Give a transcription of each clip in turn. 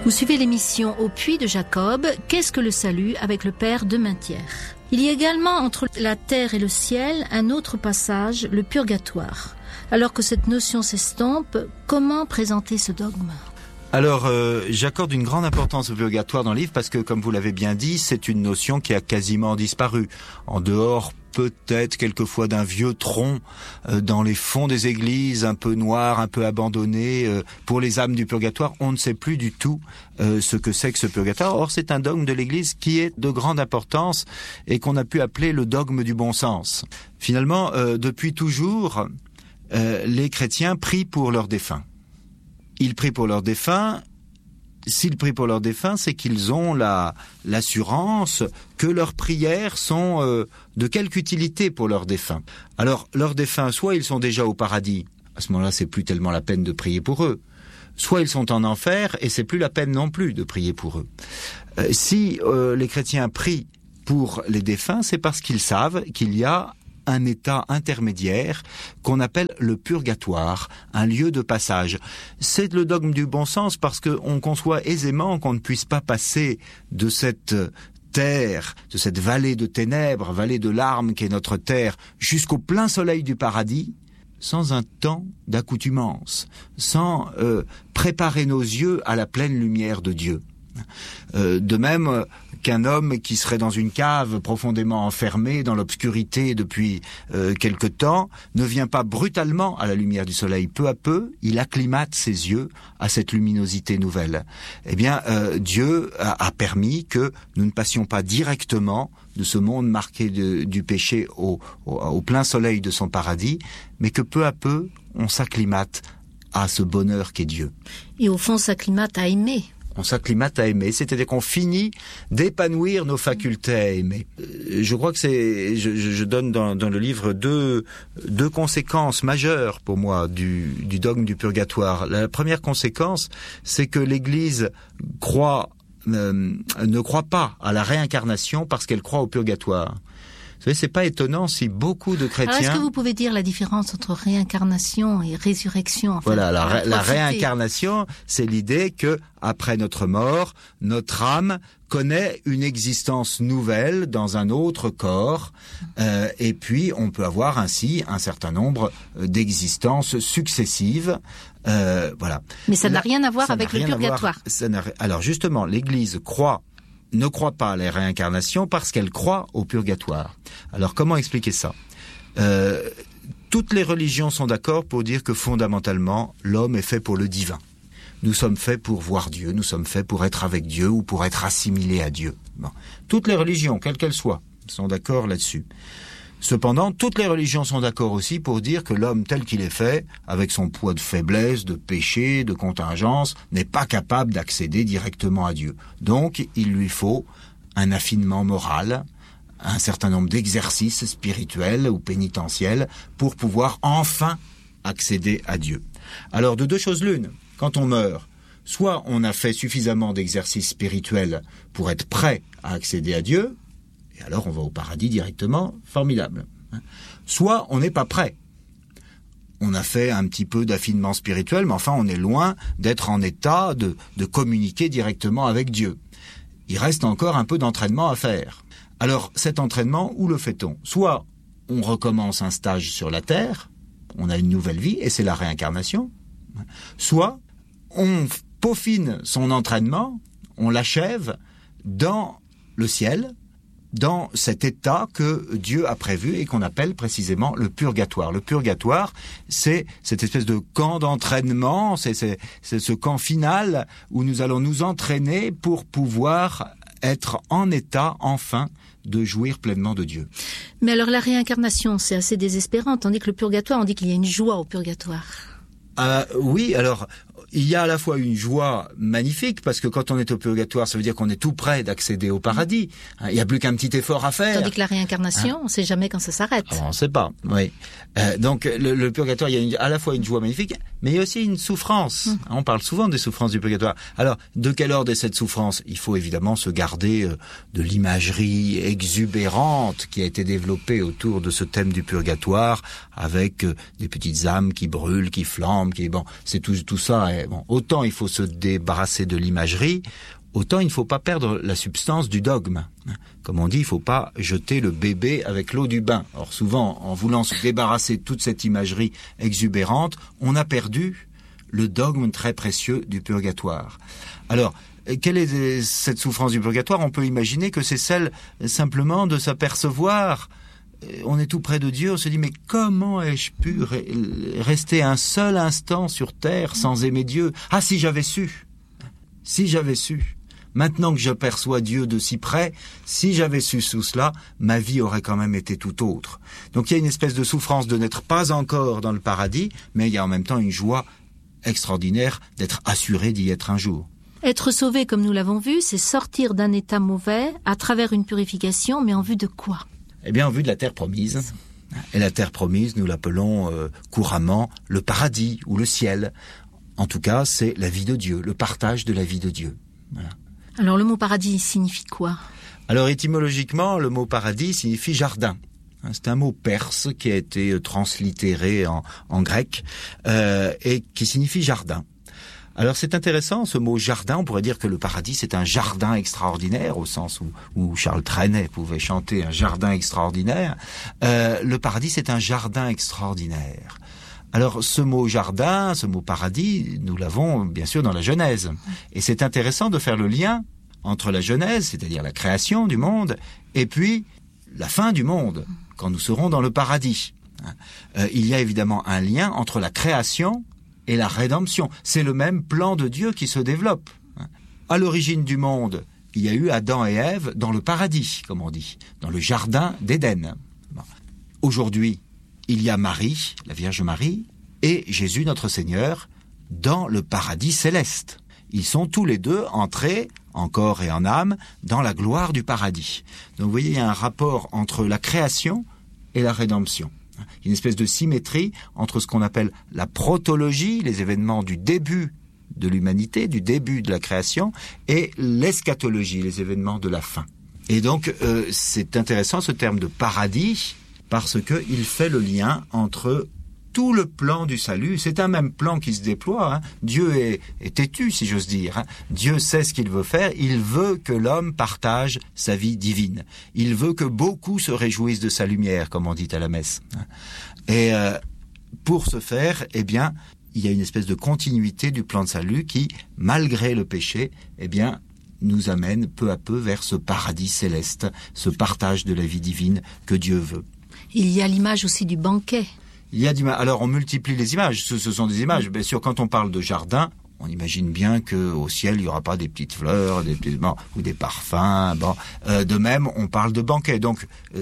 Vous suivez l'émission Au Puits de Jacob, qu'est-ce que le salut avec le père de Maintière. Il y a également entre la terre et le ciel un autre passage, le purgatoire. Alors que cette notion s'estompe, comment présenter ce dogme ? Alors, j'accorde une grande importance au purgatoire dans le livre parce que, comme vous l'avez bien dit, c'est une notion qui a quasiment disparu. En dehors, peut-être quelquefois d'un vieux tronc dans les fonds des églises, un peu noir, un peu abandonné. Pour les âmes du purgatoire, on ne sait plus du tout ce que c'est que ce purgatoire. Or, c'est un dogme de l'Église qui est de grande importance et qu'on a pu appeler le dogme du bon sens. Finalement, depuis toujours, les chrétiens prient pour leurs défunts. Ils prient pour leurs défunts. S'ils prient pour leurs défunts, c'est qu'ils ont l'assurance que leurs prières sont de quelque utilité pour leurs défunts. Alors, leurs défunts, soit ils sont déjà au paradis, à ce moment-là, c'est plus tellement la peine de prier pour eux, soit ils sont en enfer, et c'est plus la peine non plus de prier pour eux. Si les chrétiens prient pour les défunts, c'est parce qu'ils savent qu'il y a un état intermédiaire qu'on appelle le purgatoire, un lieu de passage. C'est le dogme du bon sens parce qu'on conçoit aisément qu'on ne puisse pas passer de cette terre, de cette vallée de ténèbres, vallée de larmes qu'est notre terre, jusqu'au plein soleil du paradis, sans un temps d'accoutumance, sans préparer nos yeux à la pleine lumière de Dieu. De même qu'un homme qui serait dans une cave profondément enfermé dans l'obscurité depuis quelque temps ne vient pas brutalement à la lumière du soleil. Peu à peu, il acclimate ses yeux à cette luminosité nouvelle. Eh bien, Dieu a permis que nous ne passions pas directement de ce monde marqué du péché au plein soleil de son paradis, mais que peu à peu, on s'acclimate à ce bonheur qu'est Dieu. Et au fond, s'acclimate à aimer. On s'acclimate à aimer, c'est-à-dire qu'on finit d'épanouir nos facultés à aimer. Je crois que je donne dans le livre deux conséquences majeures pour moi du dogme du purgatoire. La première conséquence, c'est que l'Église ne croit pas à la réincarnation parce qu'elle croit au purgatoire. Vous savez, c'est pas étonnant si beaucoup de chrétiens... Alors, est-ce que vous pouvez dire la différence entre réincarnation et résurrection? Enfin, voilà, la réincarnation, c'est l'idée que, après notre mort, notre âme connaît une existence nouvelle dans un autre corps, et puis on peut avoir ainsi un certain nombre d'existences successives. Voilà. Mais ça n'a rien à voir avec le purgatoire. Alors justement, l'Église ne croit pas à la réincarnation parce qu'elle croit au purgatoire. Alors comment expliquer ça ? Toutes les religions sont d'accord pour dire que fondamentalement, l'homme est fait pour le divin. Nous sommes faits pour voir Dieu, nous sommes faits pour être avec Dieu ou pour être assimilés à Dieu. Bon. Toutes les religions, quelles qu'elles soient, sont d'accord là-dessus. Cependant, toutes les religions sont d'accord aussi pour dire que l'homme tel qu'il est fait, avec son poids de faiblesse, de péché, de contingence, n'est pas capable d'accéder directement à Dieu. Donc, il lui faut un affinement moral, un certain nombre d'exercices spirituels ou pénitentiels pour pouvoir enfin accéder à Dieu. Alors, de deux choses l'une, quand on meurt, soit on a fait suffisamment d'exercices spirituels pour être prêt à accéder à Dieu, et alors on va au paradis directement, formidable. Soit on n'est pas prêt. On a fait un petit peu d'affinement spirituel, mais enfin on est loin d'être en état de communiquer directement avec Dieu. Il reste encore un peu d'entraînement à faire. Alors cet entraînement, où le fait-on ? Soit on recommence un stage sur la terre, on a une nouvelle vie, et c'est la réincarnation. Soit on peaufine son entraînement, on l'achève dans le ciel, dans cet état que Dieu a prévu et qu'on appelle précisément le purgatoire. Le purgatoire, c'est cette espèce de camp d'entraînement, c'est ce camp final où nous allons nous entraîner pour pouvoir être en état, enfin, de jouir pleinement de Dieu. Mais alors la réincarnation, c'est assez désespérant, tandis que le purgatoire, on dit qu'il y a une joie au purgatoire. Oui, alors... Il y a à la fois une joie magnifique, parce que quand on est au purgatoire, ça veut dire qu'on est tout près d'accéder au paradis. Il n'y a plus qu'un petit effort à faire. Tandis que la réincarnation, on ne sait jamais quand ça s'arrête. Alors, on ne sait pas, oui. Donc le purgatoire, il y a à la fois une joie magnifique, mais il y a aussi une souffrance. On parle souvent des souffrances du purgatoire. Alors, de quel ordre est cette souffrance ? Il faut évidemment se garder de l'imagerie exubérante qui a été développée autour de ce thème du purgatoire, avec des petites âmes qui brûlent, qui flambent, c'est tout ça Mais bon, autant il faut se débarrasser de l'imagerie, autant il ne faut pas perdre la substance du dogme. Comme on dit, il ne faut pas jeter le bébé avec l'eau du bain. Or souvent, en voulant se débarrasser de toute cette imagerie exubérante, on a perdu le dogme très précieux du purgatoire. Alors, quelle est cette souffrance du purgatoire? On peut imaginer que c'est celle simplement de s'apercevoir. On est tout près de Dieu, on se dit, mais comment ai-je pu rester un seul instant sur terre sans aimer Dieu? Ah, si j'avais su. Maintenant que j'aperçois Dieu de si près, si j'avais su tout cela, ma vie aurait quand même été tout autre. Donc il y a une espèce de souffrance de n'être pas encore dans le paradis, mais il y a en même temps une joie extraordinaire d'être assuré d'y être un jour. Être sauvé, comme nous l'avons vu, c'est sortir d'un état mauvais à travers une purification, mais en vue de quoi? Eh bien, en vue de la terre promise. Et la terre promise, nous l'appelons couramment le paradis ou le ciel. En tout cas, c'est la vie de Dieu, le partage de la vie de Dieu. Voilà. Alors, le mot paradis signifie quoi? Alors, étymologiquement, le mot paradis signifie jardin. C'est un mot perse qui a été translittéré en grec et qui signifie jardin. Alors c'est intéressant, ce mot jardin, on pourrait dire que le paradis c'est un jardin extraordinaire, au sens où Charles Trenet pouvait chanter un jardin extraordinaire. Le paradis c'est un jardin extraordinaire. Alors ce mot jardin, ce mot paradis, nous l'avons bien sûr dans la Genèse. Et c'est intéressant de faire le lien entre la Genèse, c'est-à-dire la création du monde, et puis la fin du monde, quand nous serons dans le paradis. Il y a évidemment un lien entre la création et la rédemption. C'est le même plan de Dieu qui se développe. À l'origine du monde, il y a eu Adam et Ève dans le paradis, comme on dit, dans le jardin d'Éden. Aujourd'hui, il y a Marie, la Vierge Marie, et Jésus notre Seigneur dans le paradis céleste. Ils sont tous les deux entrés, en corps et en âme, dans la gloire du paradis. Donc vous voyez, il y a un rapport entre la création et la rédemption. Il y a une espèce de symétrie entre ce qu'on appelle la protologie, les événements du début de l'humanité, du début de la création, et l'eschatologie, les événements de la fin. Et donc, c'est intéressant ce terme de paradis, parce qu'il fait le lien entre tout le plan du salut. C'est un même plan qui se déploie. Dieu est têtu, si j'ose dire. Dieu sait ce qu'il veut faire. Il veut que l'homme partage sa vie divine. Il veut que beaucoup se réjouissent de sa lumière, comme on dit à la messe. Et pour ce faire, eh bien, il y a une espèce de continuité du plan de salut qui, malgré le péché, eh bien, nous amène peu à peu vers ce paradis céleste, ce partage de la vie divine que Dieu veut. Il y a l'image aussi du banquet. Il y a alors on multiplie les images, ce sont des images. Bien sûr, quand on parle de jardin, on imagine bien qu'au ciel, il n'y aura pas des petites fleurs, ou des parfums. De même, on parle de banquet. Donc,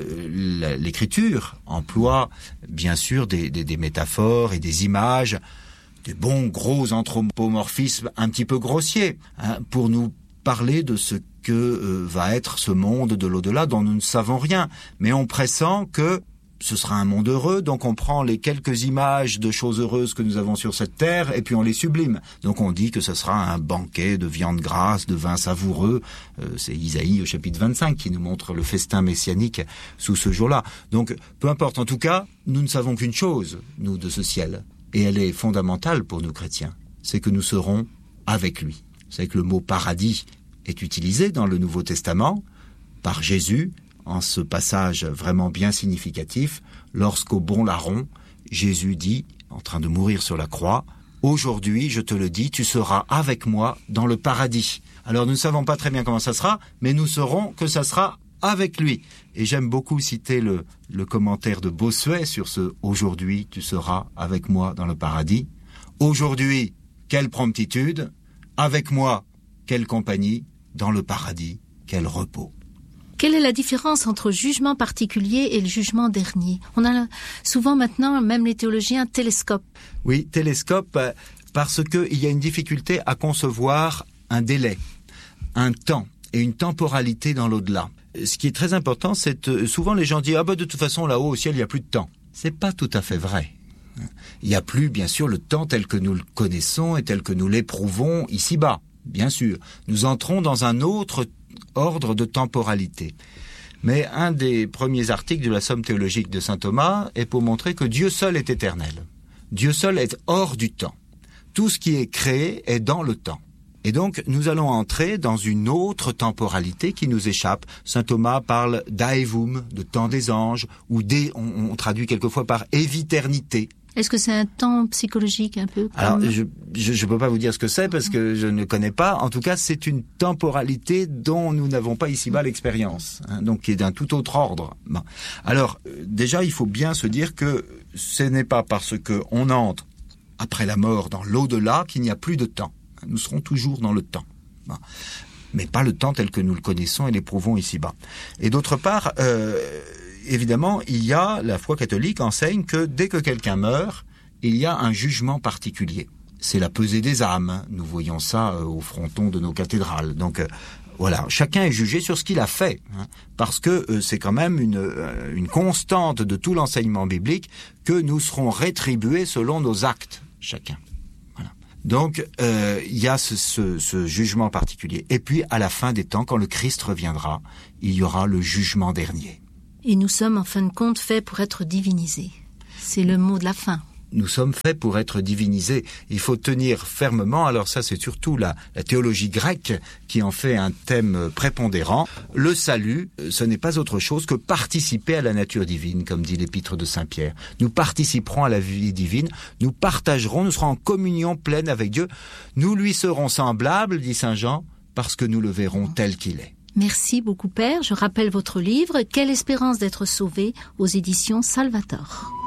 l'Écriture emploie bien sûr des métaphores et des images, des bons gros anthropomorphismes un petit peu grossiers, pour nous parler de ce que va être ce monde de l'au-delà dont nous ne savons rien. Mais on pressent que ce sera un monde heureux, donc on prend les quelques images de choses heureuses que nous avons sur cette terre et puis on les sublime. Donc on dit que ce sera un banquet de viande grasse, de vin savoureux. C'est Isaïe au chapitre 25 qui nous montre le festin messianique sous ce jour-là. Donc peu importe, en tout cas, nous ne savons qu'une chose, nous, de ce ciel, et elle est fondamentale pour nous chrétiens, c'est que nous serons avec lui. C'est que le mot paradis est utilisé dans le Nouveau Testament par Jésus, en ce passage vraiment bien significatif, lorsqu'au bon larron, Jésus dit, en train de mourir sur la croix, « Aujourd'hui, je te le dis, tu seras avec moi dans le paradis. » Alors nous ne savons pas très bien comment ça sera, mais nous saurons que ça sera avec lui. Et j'aime beaucoup citer le commentaire de Bossuet sur ce « Aujourd'hui, tu seras avec moi dans le paradis. » Aujourd'hui, quelle promptitude, avec moi, quelle compagnie, dans le paradis, quel repos. Quelle est la différence entre jugement particulier et le jugement dernier? On a souvent maintenant, même les théologiens, télescope. Oui, télescope, parce qu'il y a une difficulté à concevoir un délai, un temps et une temporalité dans l'au-delà. Ce qui est très important, c'est souvent les gens disent « Ah ben de toute façon, là-haut au ciel, il n'y a plus de temps ». C'est pas tout à fait vrai. Il n'y a plus, bien sûr, le temps tel que nous le connaissons et tel que nous l'éprouvons ici-bas, bien sûr. Nous entrons dans un autre ordre de temporalité. Mais un des premiers articles de la Somme théologique de saint Thomas est pour montrer que Dieu seul est éternel. Dieu seul est hors du temps. tout ce qui est créé est dans le temps. Et donc, nous allons entrer dans une autre temporalité qui nous échappe. Saint Thomas parle d'Aevum, de temps des anges, ou on traduit quelquefois par éviternité. Est-ce que c'est un temps psychologique un peu comme... Alors, je peux pas vous dire ce que c'est parce que je ne connais pas. En tout cas, c'est une temporalité dont nous n'avons pas ici-bas l'expérience, hein, donc qui est d'un tout autre ordre. Bon. Alors, déjà, il faut bien se dire que ce n'est pas parce que on entre après la mort dans l'au-delà qu'il n'y a plus de temps. Nous serons toujours dans le temps. Bon. Mais pas le temps tel que nous le connaissons et l'éprouvons ici-bas. Et d'autre part, évidemment, la foi catholique enseigne que dès que quelqu'un meurt, il y a un jugement particulier. C'est la pesée des âmes. Nous voyons ça au fronton de nos cathédrales. Donc, voilà, chacun est jugé sur ce qu'il a fait, hein, parce que c'est quand même une constante de tout l'enseignement biblique que nous serons rétribués selon nos actes, chacun. Donc, il y a ce jugement particulier. Et puis, à la fin des temps, quand le Christ reviendra, il y aura le jugement dernier. Et nous sommes, en fin de compte, faits pour être divinisés. C'est le mot de la fin. Nous sommes faits pour être divinisés. Il faut tenir fermement, alors ça c'est surtout la théologie grecque qui en fait un thème prépondérant. Le salut, ce n'est pas autre chose que participer à la nature divine, comme dit l'épître de Saint Pierre. Nous participerons à la vie divine, nous partagerons, nous serons en communion pleine avec Dieu. Nous lui serons semblables, dit Saint Jean, parce que nous le verrons tel qu'il est. Merci beaucoup, Père. Je rappelle votre livre « Quelle espérance d'être sauvé » aux éditions Salvator.